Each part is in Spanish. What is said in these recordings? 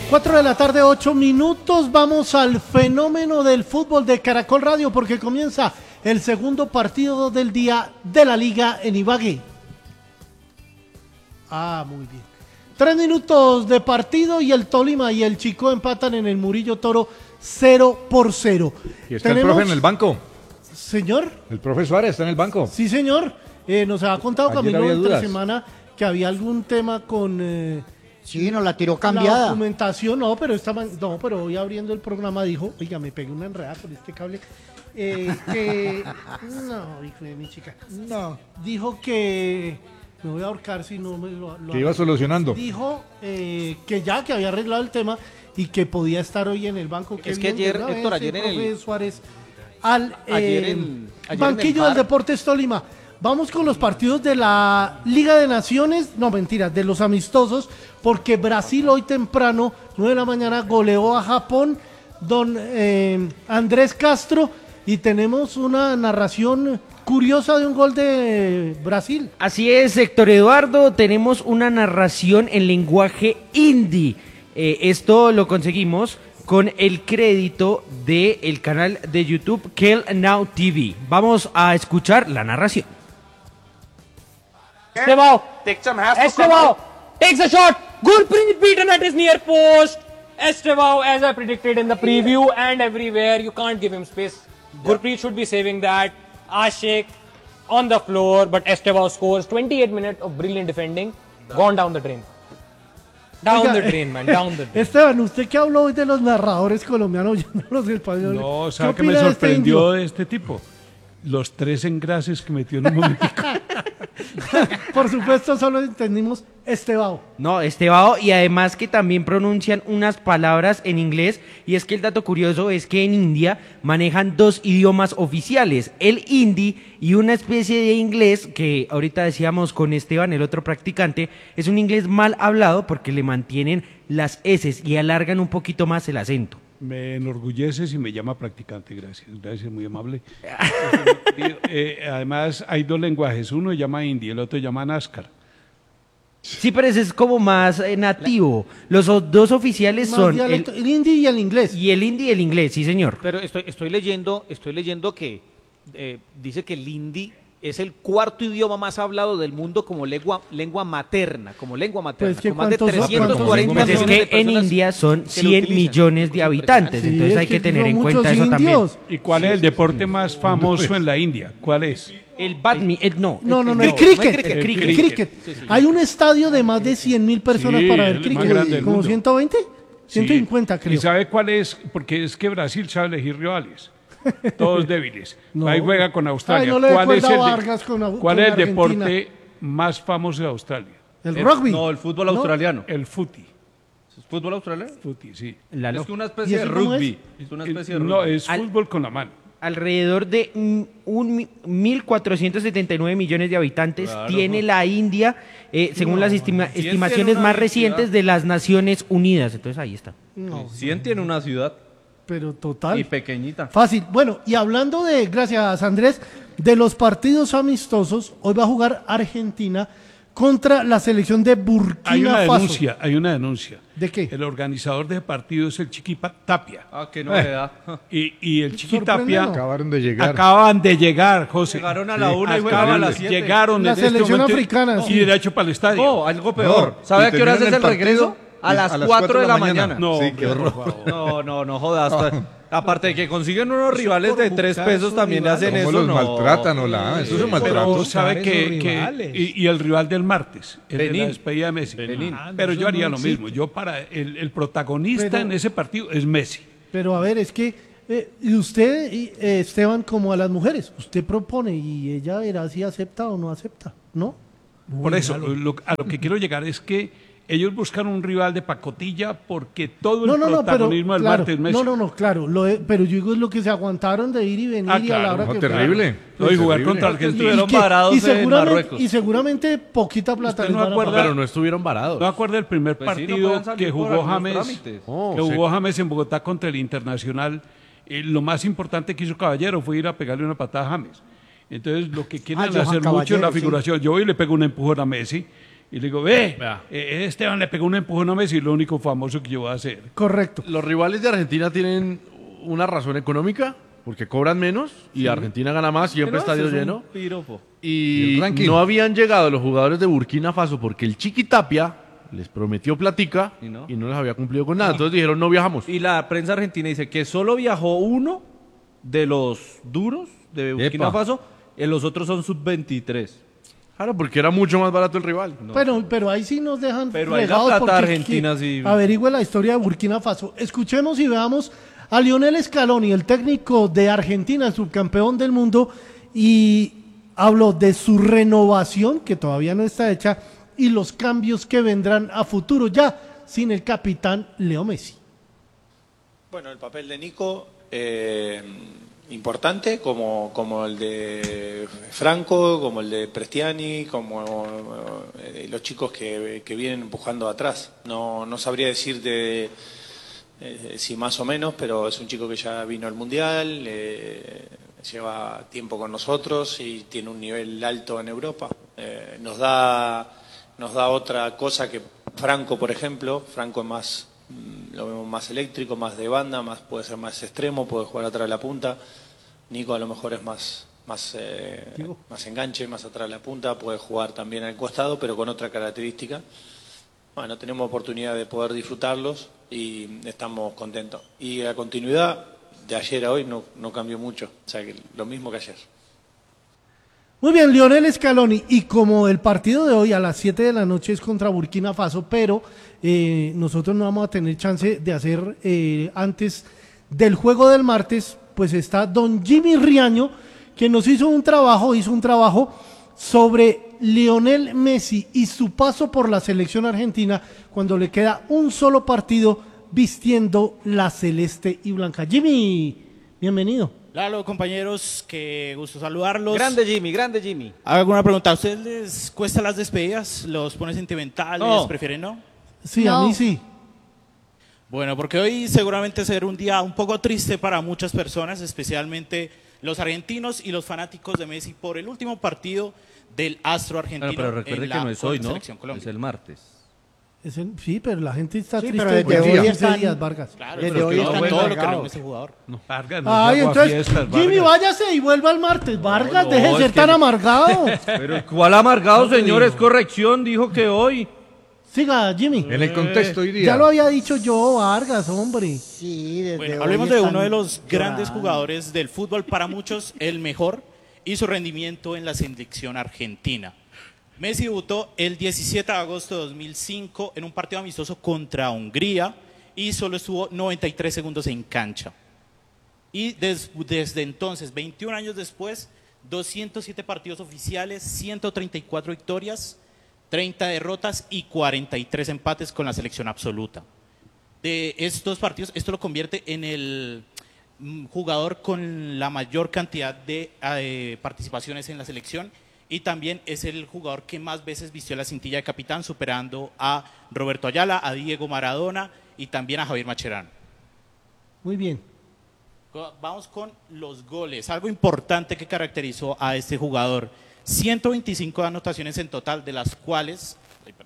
4 de la tarde, 8 minutos. Vamos al fenómeno del fútbol de Caracol Radio porque comienza el segundo partido del día de la Liga en Ibagué. Muy bien. 3 minutos de partido y el Tolima y el Chicó empatan en el Murillo Toro 0-0. ¿Y está el profe en el banco? ¿Señor? ¿El profe Suárez está en el banco? Sí, señor. Nos ha contado Ayer Camilo había entre dudas. semana que había algún tema con... Sí, nos la tiró la cambiada. documentación, pero hoy abriendo el programa dijo, oiga, me pegué una enredada con este cable, que, no, hijo de mi chica, no, dijo que, me voy a ahorcar si no me lo Que iba solucionando. dijo que había arreglado el tema y que podía estar hoy en el banco. Es que ayer, Héctor, ayer en el... Suárez al ayer banquillo del Deportes Tolima. Vamos con los partidos de la Liga de Naciones, no mentira, de los amistosos, porque Brasil hoy temprano, 9 de la mañana, goleó a Japón, don Andrés Castro, y tenemos una narración curiosa de un gol de Brasil. Así es, Héctor Eduardo, tenemos una narración en lenguaje hindi. Esto lo conseguimos con el crédito del canal de YouTube Kel Now TV. Vamos a escuchar la narración. Estevao takes a shot. Gurpreet beaten at his near post. Estevao, as I predicted in the preview and everywhere, you can't give him space. Gurpreet should be saving that. Ashik on the floor, but Estevao scores. 28 minutes of brilliant defending. Gone down the drain. Down the drain, man. Down the drain. Esteban, usted que habló hoy de los narradores colombianos, yo no los españoles. No, ¿sabe qué me sorprendió de este tipo? Los 3 engrases que metió en un momentico. Por supuesto, solo entendimos Estevao. No, Estevao, y además que también pronuncian unas palabras en inglés, y es que el dato curioso es que en India manejan 2 idiomas oficiales, el hindi y una especie de inglés que ahorita decíamos con Esteban, el otro practicante, es un inglés mal hablado porque le mantienen las eses y alargan un poquito más el acento. Me enorgullece si me llama practicante, gracias, muy amable. Además hay 2 lenguajes, uno se llama hindi, el otro se llama NASCAR. Sí, pero ese es como más nativo. Los 2 oficiales Más son dialecto, el hindi y el inglés. y el hindi y el inglés, sí señor. Pero estoy leyendo que dice que el hindi es el 4º idioma más hablado del mundo como lengua materna, Pues que con más de ¿cuántos- 340 cuántos- Pues es millones de que en personas India son que lo 100 utilizan. millones de habitantes, Sí, entonces es hay que tener son en cuenta muchos eso también. indios. ¿Y cuál es el deporte más famoso en la India? ¿Cuál es? El badminton, No, el el cricket. el El cricket. cricket. Hay un estadio de más de 100.000 personas Sí, para ver el más cricket. grande del ¿Como mundo. 120? 150 ¿Y creo. sabe cuál es? Porque es que Brasil sabe elegir rivales. Todos débiles. No. Ahí juega con Australia. Ay, no le dé ¿Cuál es cuerda el, a Vargas con cuál es el Argentina. deporte más famoso de Australia? El rugby. No, el fútbol australiano. El footy. ¿Es fútbol australiano? Footy, sí. Es que una ¿Y especie de eso cómo rugby. Es una especie de rugby. No, es Al- fútbol con la mano. Alrededor de 1.479 millones de habitantes tiene la India, según las estimaciones tiene una más recientes de las Naciones Unidas. Entonces ahí está. No, 100 tiene una ciudad pero total. y pequeñita. Fácil. Bueno, y hablando de, gracias Andrés, de los partidos amistosos, hoy va a jugar Argentina contra la selección de Burkina Faso. Hay una denuncia. ¿De qué? El organizador de partido es el Chiqui Tapia. Ah, qué novedad. Y el Chiqui Sorprendido. Tapia Acaban de llegar. acaban de llegar, José. Llegaron a la 1 y juegan a las 7. Llegaron La en este selección momento africana, y sí. derecho para el estadio. No, algo peor. No, ¿Sabe y a qué horas es terminan el el partido regreso? A las 4 de la mañana. No, Sí, hombre, qué horror. por favor. No jodas. Aparte de que consiguen unos rivales de 3 buscar pesos, sus también rivales. hacen ¿Cómo eso. los No. maltratan, hola? Eso es un Pero maltrato. sabe esos que rivales. y el rival del martes, el de la Benín. despedida de Messi. Benín. Pero eso yo haría no lo existe. mismo. Yo para el protagonista Pero- en ese partido es Messi. Pero a ver, es que y usted, Esteban, como a las mujeres, usted propone y ella verá si acepta o no acepta, ¿no? Por eso, a lo que quiero llegar es que ellos buscan un rival de pacotilla porque todo el protagonismo del claro, martes es Messi. claro, pero yo digo es lo que se aguantaron de ir y venir y a la claro, hora No, que terrible. No, y jugar Terrible. contra Que Argentina. estuvieron que- varados en Marruecos. y seguramente poquita plata ¿Usted les no van a acuerda? pagar. Pero no estuvieron varados. ¿No acuerda el primer Pues sí, no partido pueden salir que por jugó algunos James? trámites. Que jugó James en Bogotá contra el Internacional. Lo más importante que hizo Caballero fue ir a pegarle una patada a James. Entonces, lo que quieren Johan hacer mucho Caballero, en la sí. figuración, yo voy y le pego un empujón a Messi, y le digo, Esteban le pegó un empujón a Messi, lo único famoso que yo voy a hacer. Correcto. Los rivales de Argentina tienen una razón económica, porque cobran menos y Argentina gana más, siempre estadio lleno. Y no habían llegado los jugadores de Burkina Faso porque el Chiqui Tapia les prometió platica y no les había cumplido con nada. Entonces dijeron, no viajamos. Y la prensa argentina dice que solo viajó uno de los duros de Burkina Faso, y los otros son sub-23. Claro, porque era mucho más barato el rival. Pero ahí sí nos dejan Pero ahí la plata argentina sí. Averigüe la historia de Burkina Faso. Escuchemos y veamos a Lionel Scaloni, el técnico de Argentina, el subcampeón del mundo, y habló de su renovación, que todavía no está hecha, y los cambios que vendrán a futuro, ya sin el capitán Leo Messi. Bueno, el papel de Nico, importante, como el de Franco, como el de Prestiani, como los chicos que vienen empujando atrás. No sabría decirte si más o menos, pero es un chico que ya vino al Mundial, lleva tiempo con nosotros y tiene un nivel alto en Europa. Nos da otra cosa que Franco, por ejemplo. Franco es más, lo vemos más eléctrico, más de banda, puede ser más extremo, puede jugar atrás de la punta. Nico a lo mejor es más enganche, más atrás de la punta, puede jugar también al costado, pero con otra característica. Bueno, tenemos oportunidad de poder disfrutarlos y estamos contentos. Y la continuidad de ayer a hoy no cambió mucho, o sea que lo mismo que ayer. Muy bien, Lionel Scaloni, y como el partido de hoy a las 7 de la noche es contra Burkina Faso, pero nosotros no vamos a tener chance de hacer antes del juego del martes, pues está don Jimmy Riaño, que nos hizo un trabajo sobre Lionel Messi y su paso por la selección argentina cuando le queda un solo partido vistiendo la celeste y blanca. Jimmy, bienvenido. Hola compañeros, qué gusto saludarlos. Grande Jimmy. ¿Hago alguna pregunta? ¿A ustedes les cuesta las despedidas? ¿Los pone sentimentales? ¿Prefieren no? Sí, no. A mí sí. Bueno, porque hoy seguramente será un día un poco triste para muchas personas, especialmente los argentinos y los fanáticos de Messi por el último partido del astro argentino. Pero recuerde que no es hoy, ¿no? Es el martes. Sí, pero la gente está triste desde hoy están, días, Vargas. Claro, desde hoy está todo lo que no es el jugador. No, Vargas, ay, entonces, Jimmy, váyase y vuelva el martes. Vargas, deje de ser tan amargado. Pero ¿cuál amargado, señores? Corrección, dijo que hoy. Siga, Jimmy. En el contexto hoy día. Ya lo había dicho yo, Vargas, hombre. Sí, desde bueno, hoy hablemos de uno de los llorando. grandes jugadores del fútbol, para muchos el mejor, y su rendimiento en la selección argentina. Messi debutó el 17 de agosto de 2005 en un partido amistoso contra Hungría y solo estuvo 93 segundos en cancha. Y desde entonces, 21 años después, 207 partidos oficiales, 134 victorias, 30 derrotas y 43 empates con la selección absoluta. De estos partidos, esto lo convierte en el jugador con la mayor cantidad de participaciones en la selección, y también es el jugador que más veces vistió la cintilla de capitán, superando a Roberto Ayala, a Diego Maradona y también a Javier Mascherano. Muy bien. Vamos con los goles, algo importante que caracterizó a este jugador. 125 anotaciones en total, de las cuales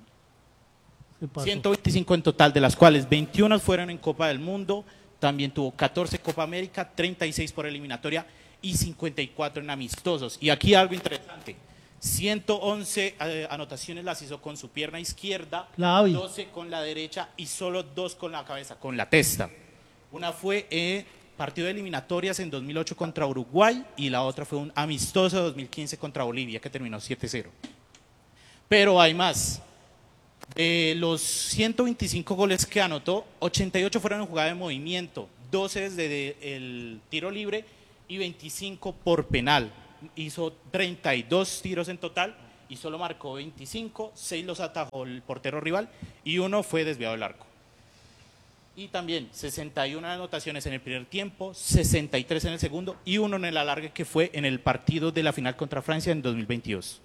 125 en total, de las cuales 21 fueron en Copa del Mundo, también tuvo 14 Copa América, 36 por eliminatoria y 54 en amistosos. Y aquí algo interesante, 111 anotaciones las hizo con su pierna izquierda, 12 con la derecha y solo 2 con la cabeza, con la testa. Una fue partido de eliminatorias en 2008 contra Uruguay y la otra fue un amistoso de 2015 contra Bolivia que terminó 7-0. Pero hay más. Los 125 goles que anotó, 88 fueron en jugada de movimiento, 12 desde el tiro libre y 25 por penal. Hizo 32 tiros en total y solo marcó 25, 6 los atajó el portero rival y 1 fue desviado del arco. Y también 61 anotaciones en el primer tiempo, 63 en el segundo y 1 en el alargue, que fue en el partido de la final contra Francia en 2022.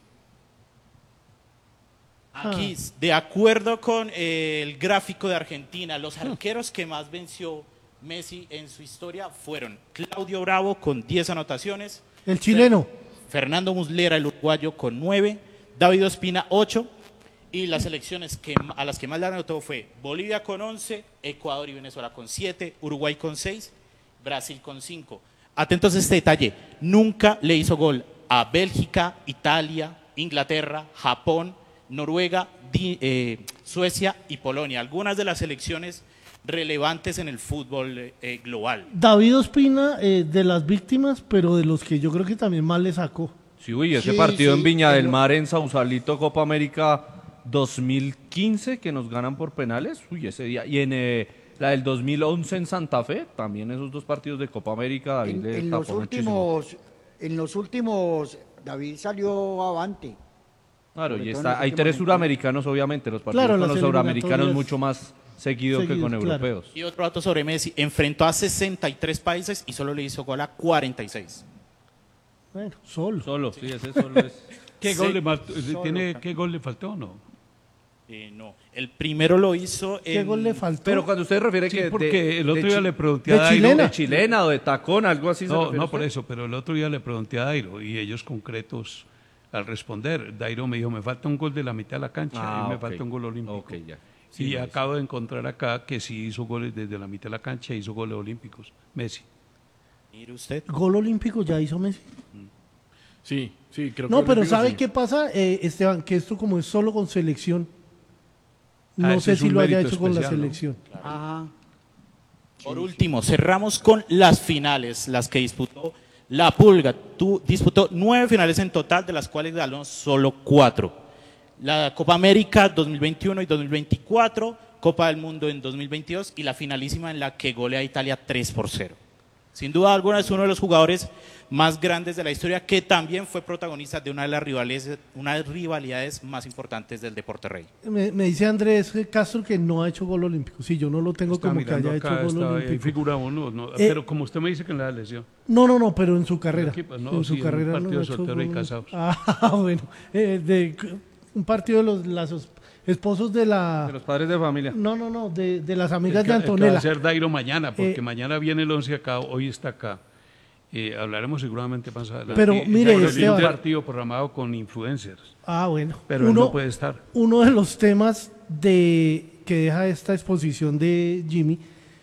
Aquí, de acuerdo con el gráfico de Argentina, los arqueros que más venció Messi en su historia fueron Claudio Bravo con 10 anotaciones, el chileno, Fernando Muslera, el uruguayo, con 9, David Ospina 8, Y las selecciones a las que más le anotó fue Bolivia con 11, Ecuador y Venezuela con 7, Uruguay con 6, Brasil con 5. Atentos a este detalle, nunca le hizo gol a Bélgica, Italia, Inglaterra, Japón, Noruega, Suecia y Polonia, algunas de las selecciones relevantes en el fútbol global. David Ospina, de las víctimas, pero de los que yo creo que también más le sacó. Sí, uy, ese partido en Viña del Mar, en Sausalito, Copa América 2015, que nos ganan por penales, uy, ese día. Y en la del 2011 en Santa Fe, también esos dos partidos de Copa América, David en los últimos, David salió avante. Claro, y hay tres suramericanos, obviamente, los partidos con los suramericanos mucho más seguido que con europeos. Y otro dato sobre Messi, enfrentó a 63 países y solo le hizo gol a 46. Bueno, solo, sí, ese solo es. ¿Qué gol le faltó o no? No, el primero lo hizo ¿Qué gol le faltó? Pero cuando usted refiere Sí, que porque el otro día le pregunté a Dairo, de chilena o de tacón, algo así. No, por eso, pero el otro día le pregunté a Dairo y ellos concretos al responder. Dairo me dijo, me falta un gol de la mitad de la cancha y me falta un gol olímpico. Ya. Sí, y acabo de encontrar acá que sí hizo goles desde la mitad de la cancha, hizo goles olímpicos, Messi. Mire usted. ¿Gol olímpico ya hizo Messi? Sí, creo que... No, pero ¿sabe qué pasa, Esteban? Que esto como es solo con selección, no sé si lo haya hecho con la selección. ¿No? Claro. Por último, cerramos con las finales, las que disputó la Pulga. Disputó 9 finales en total, de las cuales ganó solo 4. La Copa América 2021 y 2024, Copa del Mundo en 2022 y la finalísima en la que golea a Italia 3-0. Sin duda alguna es uno de los jugadores más grandes de la historia, que también fue protagonista de una de las rivalidades más importantes del deporte rey. Me dice Andrés Castro que no ha hecho gol olímpico. Sí, yo no lo tengo como que haya hecho gol olímpico. Ahí figura uno, pero como usted me dice que en la lesión. No, pero en su carrera. En su carrera un partido de soltero y casados. Bueno, un partido de los esposos de los padres de familia. No, de las amigas de Antonella. Va a ser Dairo mañana, porque mañana viene el 11 acá, hoy está acá. Hablaremos seguramente más adelante. Pero mire, Esteban, un partido programado con influencers. Bueno. Pero él no puede estar. Uno de los temas que deja esta exposición de Jimmy,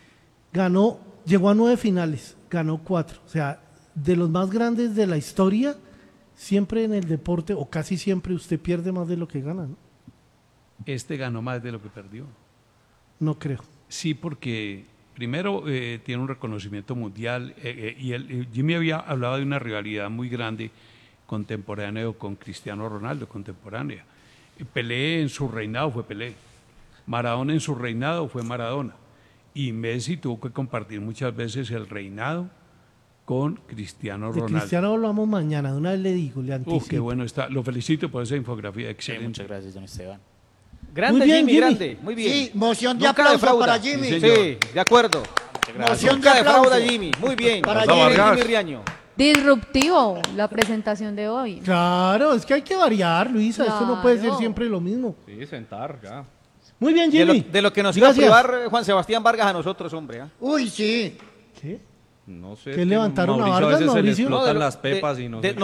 llegó a 9 finales, ganó 4. O sea, de los más grandes de la historia, siempre en el deporte, o casi siempre, usted pierde más de lo que gana, ¿no? Este ganó más de lo que perdió. No creo. Sí, porque primero tiene un reconocimiento mundial Jimmy había hablado de una rivalidad muy grande contemporáneo con Cristiano Ronaldo, contemporánea. Pelé en su reinado fue Pelé, Maradona en su reinado fue Maradona, y Messi tuvo que compartir muchas veces el reinado con Cristiano Ronaldo. De Cristiano hablamos mañana, de una vez le digo, le anticipo. Qué bueno está, lo felicito por esa infografía, excelente. Muchas gracias, don Esteban. Grande, muy bien, Jimmy, grande, muy bien. Sí, moción de aplauso para Jimmy. Sí, de acuerdo. Moción de aplauso. Jimmy, muy bien. Para Jimmy Riaño. Disruptivo la presentación de hoy. Claro, es que hay que variar, Luisa, esto no puede ser siempre lo mismo. Sí, sentar, ya. Muy bien, Jimmy. De lo que nos iba a privar Juan Sebastián Vargas a nosotros, hombre. Uy, sí. ¿Qué? No sé. ¿Qué levantaron a Vargas, a veces Mauricio? se le explotan las pepas y no sé.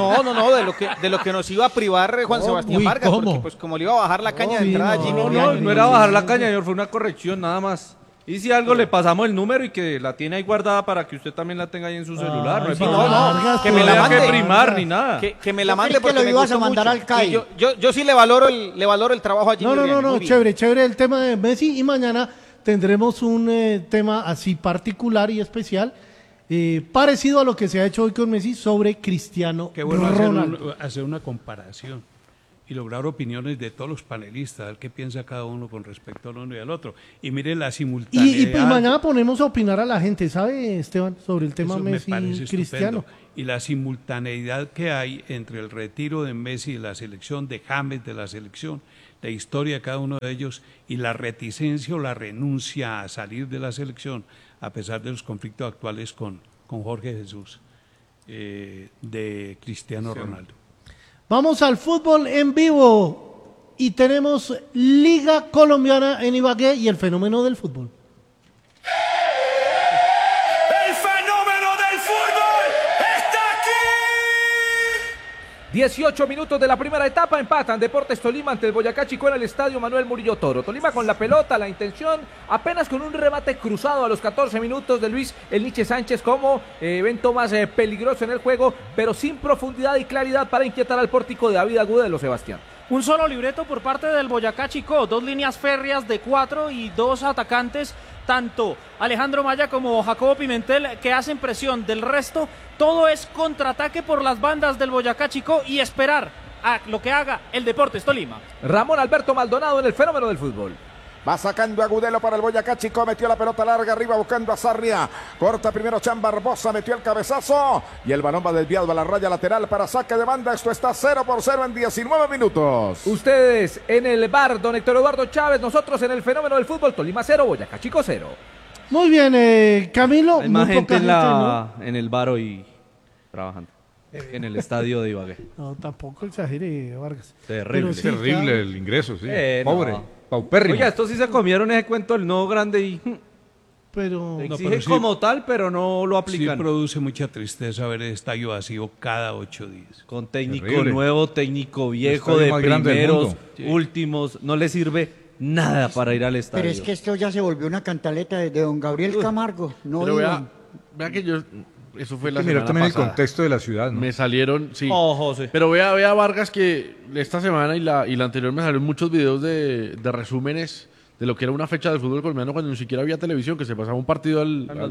De lo que nos iba a privar Juan Sebastián Vargas, ¿cómo? porque pues como le iba a bajar la caña de entrada a Jimmy. No era bajar la caña, señor, fue una corrección nada más. Y si algo le pasamos el número y que la tiene ahí guardada para que usted también la tenga ahí en su celular. No hay problema. Que me la mande. No que primar ni nada. Que me la mande porque lo me ibas gustó a mandar mucho. al CAI. Yo sí le valoro el trabajo a Jimmy. No, chévere el tema de Messi, y mañana tendremos un tema así particular y especial, parecido a lo que se ha hecho hoy con Messi sobre Cristiano Ronaldo. Hacer una comparación y lograr opiniones de todos los panelistas, a ver qué piensa cada uno con respecto al uno y al otro. Y mire la simultaneidad. Y pues mañana ponemos a opinar a la gente, ¿sabe, Esteban? Sobre el tema Messi y Cristiano. Y la simultaneidad que hay entre el retiro de Messi de la selección, de James de la selección, la historia de cada uno de ellos y la reticencia o la renuncia a salir de la selección, a pesar de los conflictos actuales con Jorge Jesús, de Cristiano Ronaldo. Vamos al fútbol en vivo y tenemos Liga Colombiana en Ibagué y el fenómeno del fútbol. ¡El fenómeno del fútbol está aquí! 18 minutos de la primera etapa, empatan Deportes Tolima ante el Boyacá Chicó en el estadio Manuel Murillo Toro. Tolima con la pelota, la intención, apenas con un remate cruzado a los 14 minutos de Luis El Niche Sánchez como evento más peligroso en el juego, pero sin profundidad y claridad para inquietar al pórtico de David Agudelo, Sebastián. Un solo libreto por parte del Boyacá Chicó, 2 líneas férreas de 4 y 2 atacantes, tanto Alejandro Maya como Jacobo Pimentel, que hacen presión. Del resto, todo es contraataque por las bandas del Boyacá Chicó y esperar a lo que haga el Deportes Tolima. Ramón Alberto Maldonado en el fenómeno del fútbol. Va sacando Agudelo para el Boyacá Chicó, metió la pelota larga arriba buscando a Sarria, corta primero Chan Barbosa, metió el cabezazo y el balón va desviado a la raya lateral para saque de banda. Esto está 0-0 en 19 minutos. Ustedes en el bar, don Héctor Eduardo Chávez, nosotros en el fenómeno del fútbol, Tolima 0, Boyacá Chicó 0. Muy bien, Camilo. Hay más muy gente poca ¿no? en el bar hoy trabajando. En el estadio de Ibagué. No, tampoco exagere, Vargas. Terrible. Sí, Terrible claro. el ingreso, sí. Pobre. No. Paupérrimo. Oiga, estos sí se comieron ese cuento del nuevo grande y pero exigen como tal, pero no lo aplican. Sí produce mucha tristeza ver el estadio vacío cada 8 días. Con técnico Terrible. nuevo, técnico viejo, El estadio de más grande del primeros, mundo. últimos, no le sirve nada para ir al estadio. Pero es que esto ya se volvió una cantaleta de don Gabriel Camargo. No Pero digan. vea que yo... Eso fue la Hay que mirar semana también pasada. el contexto de la ciudad, ¿no? Me salieron, sí. Oh, José. Pero vea Vargas que esta semana y la anterior me salieron muchos videos de resúmenes de lo que era una fecha del fútbol colombiano cuando ni siquiera había televisión, que se pasaba un partido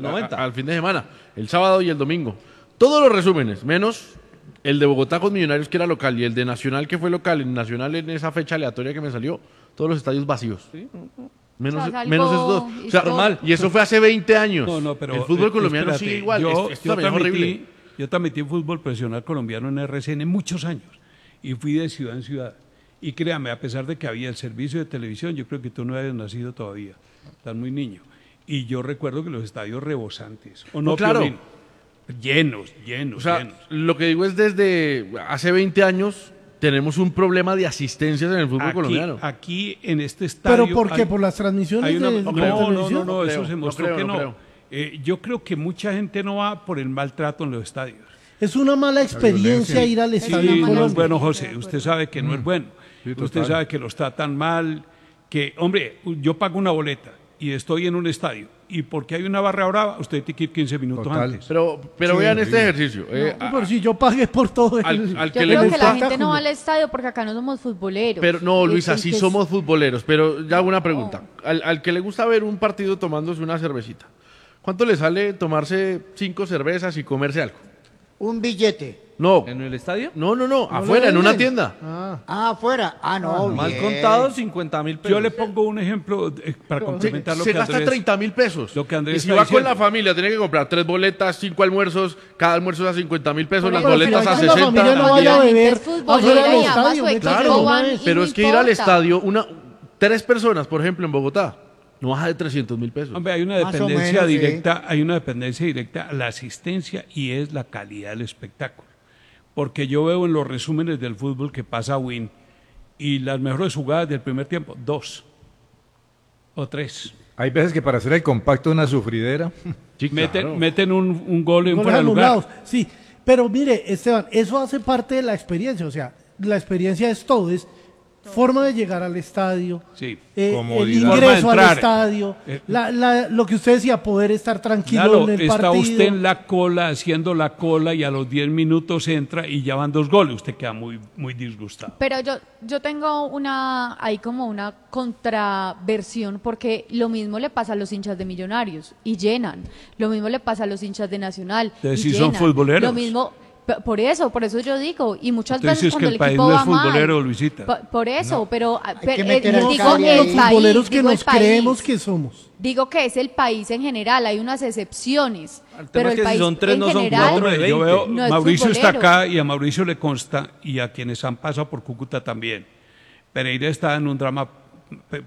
al fin de semana, el sábado y el domingo. Todos los resúmenes, menos el de Bogotá con Millonarios que era local y el de Nacional que fue local, en Nacional en esa fecha aleatoria que me salió, todos los estadios vacíos. Sí. Menos, O sea, menos esos dos. O sea, normal. y eso fue hace 20 años. No, pero el fútbol colombiano espérate, sigue igual. Yo Esto también es horrible. Yo transmití fútbol profesional colombiano en RCN muchos años y fui de ciudad en ciudad. Y créame, a pesar de que había el servicio de televisión, yo creo que tú no habías nacido todavía, estás muy niño. Y yo recuerdo que los estadios rebosantes, o no, claro. Piolín, llenos. O sea, lo que digo es desde hace 20 años tenemos un problema de asistencias en el fútbol colombiano. Aquí en este estadio... ¿Pero por qué? ¿Por las transmisiones hay una- de no, televisión? no, eso se no mostró creo, que no no. creo. Yo creo que mucha gente no va por el maltrato en los estadios. Es una mala experiencia ir al Sí, estadio en no es Colombia. bueno, José. Usted sabe que no es bueno. Sí, Usted total. sabe que los tratan mal. Que, hombre, yo pago una boleta y estoy en un estadio. Y porque hay una barra brava, usted tiene que ir 15 minutos Total. antes. Pero Sí, vean sí. este ejercicio. Pero si yo pagué por todo el... al Yo que le creo que gusta... la gente no va al estadio porque acá no somos futboleros. Pero no, El- Luisa, el sí que somos futboleros, pero ya hago una pregunta. Al que le gusta ver un partido tomándose una cervecita, ¿cuánto le sale tomarse 5 cervezas y comerse algo? Un billete. No. ¿En el estadio? No, afuera, en una tienda. Afuera. No, Mal bien. contado, 50.000 pesos. Yo le pongo un ejemplo para complementar lo Se que gasta Andrés... 30.000 pesos. Lo que Andrés y si está va con diciendo. la familia, tiene que comprar 3 boletas, 5 almuerzos, cada almuerzo es a 50.000 pesos, Por las eso, boletas pero a es que la 60. familia no Cuando vaya a la gente beber es futbolera afuera del y ama estadio, su métase equipo, con van una- y Pero no es que ir al importa. estadio, 3 personas, por ejemplo, en Bogotá, no baja de 300.000 pesos. Hombre, hay una Más o dependencia menos, sí. directa, hay una dependencia directa a la asistencia y es la calidad del espectáculo. Porque yo veo en los resúmenes del fútbol que pasa Win y las mejores jugadas del primer tiempo, 2 o 3. Hay veces que para hacer el compacto una sufridera. Sí, claro. Meten un gol en Goles fuera de lugar. anulados. Sí, pero mire, Esteban, eso hace parte de la experiencia. O sea, la experiencia es todo, es forma de llegar al estadio, Sí. el Comodidad. Forma de ingreso al entrar. estadio, lo que usted decía, poder estar tranquilo Claro, en el está partido. usted en la cola, haciendo la cola y a los 10 minutos entra y ya van 2 goles. Usted queda muy disgustado. Pero yo tengo ahí como una contraversión porque lo mismo le pasa a los hinchas de Millonarios y llenan, lo mismo le pasa a los hinchas de Nacional Entonces, y sí son llenan. futboleros. Lo mismo, por eso yo digo, y muchas Entonces, veces es que cuando el el país equipo no es va mal, futbolero, Luisita. por eso, pero que meter al digo Cali el ahí. Los país, futboleros que digo el nos creemos país. que somos. Digo que es el país en general, hay unas excepciones, El tema pero es el que si país son 3 en no son general 4 de 20. Yo veo, no es Mauricio está futbolero. acá y a Mauricio le consta y a quienes han pasado por Cúcuta también. Pereira está en un drama